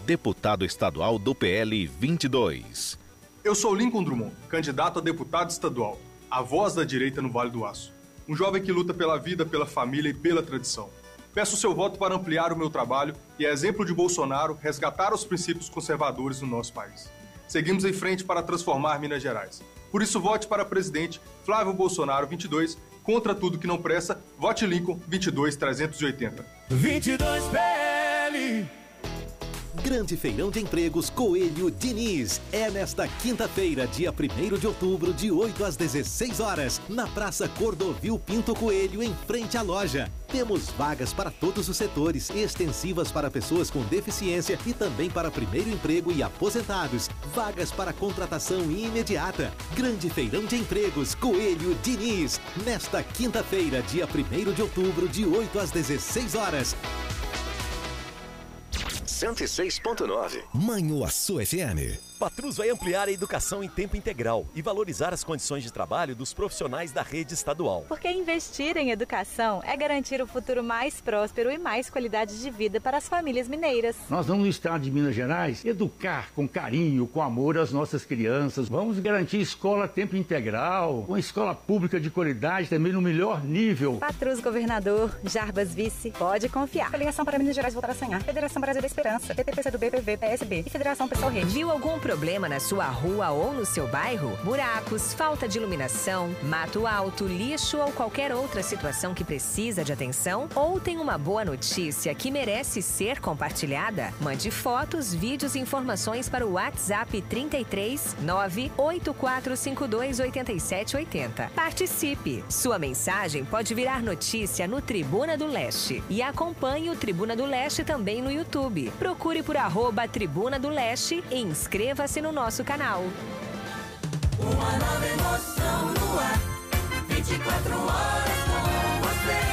deputado estadual do PL 22. Eu sou Lincoln Drummond, candidato a deputado estadual, a voz da direita no Vale do Aço. Um jovem que luta pela vida, pela família e pela tradição. Peço seu voto para ampliar o meu trabalho e, a exemplo de Bolsonaro, resgatar os princípios conservadores no nosso país. Seguimos em frente para transformar Minas Gerais. Por isso, vote para presidente Flávio Bolsonaro 22, contra tudo que não presta, vote Lincoln 22380. 22 PL. Grande Feirão de Empregos Coelho Diniz. É nesta quinta-feira, dia 1º de outubro, de 8 às 16 horas, na Praça Cordovil Pinto Coelho, em frente à loja. Temos vagas para todos os setores, extensivas para pessoas com deficiência e também para primeiro emprego e aposentados. Vagas para contratação imediata. Grande Feirão de Empregos Coelho Diniz. Nesta quinta-feira, dia 1º de outubro, de 8 às 16 horas. 106.9 Manhuaçu FM. Patrus vai ampliar a educação em tempo integral e valorizar as condições de trabalho dos profissionais da rede estadual. Porque investir em educação é garantir o futuro mais próspero e mais qualidade de vida para as famílias mineiras. Nós vamos no estado de Minas Gerais educar com carinho, com amor as nossas crianças. Vamos garantir escola a tempo integral, uma escola pública de qualidade também no melhor nível. Patrus governador, Jarbas vice, pode confiar. Coligação para Minas Gerais voltar a sonhar. Federação Brasil da Esperança, PTPCdoB, PV, PSB e Federação Pessoal Rede. Viu algum problema na sua rua ou no seu bairro? Buracos, falta de iluminação, mato alto, lixo ou qualquer outra situação que precisa de atenção? Ou tem uma boa notícia que merece ser compartilhada? Mande fotos, vídeos e informações para o WhatsApp 33 98452 8780. Participe! Sua mensagem pode virar notícia no Tribuna do Leste. E acompanhe o Tribuna do Leste também no YouTube. Procure por @Tribuna do Leste e inscreva-se no nosso canal. Uma nova emoção no ar, 24 horas com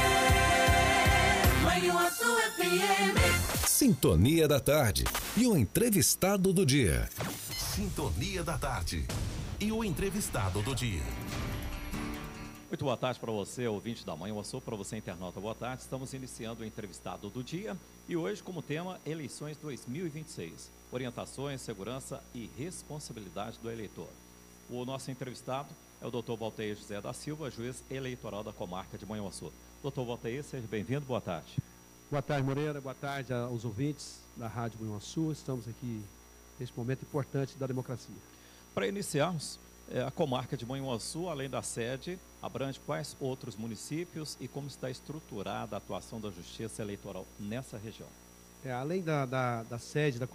você. Manhuaçu FM. Sintonia da Tarde e o entrevistado do dia. Sintonia da Tarde e o entrevistado do dia. Muito boa tarde para você, ouvinte da Manhuaçu, para você, internauta, boa tarde. Estamos iniciando o entrevistado do dia e hoje como tema eleições 2026, orientações, segurança e responsabilidade do eleitor. O nosso entrevistado é o Dr. Valteir José da Silva, juiz eleitoral da comarca de Manhuaçu. Dr. Valteir, seja bem-vindo, boa tarde. Boa tarde, Moreira, boa tarde aos ouvintes da Rádio Manhuaçu. Estamos aqui neste momento importante da democracia. Para iniciarmos, a comarca de Manhuaçu, além da sede, abrange quais outros municípios e como está estruturada a atuação da Justiça Eleitoral nessa região? Além da sede da